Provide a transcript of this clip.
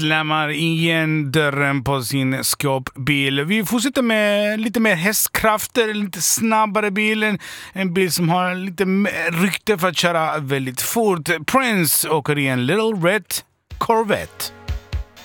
slammar igen dörren på sin skåpbil. Vi fortsätter med lite mer hästkrafter, lite snabbare bil. En bil som har lite rykte för att köra väldigt fort. Prince åker i en Little Red Corvette.